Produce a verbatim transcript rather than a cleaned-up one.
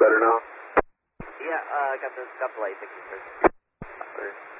better now? Yeah, uh, got the got the light fixed.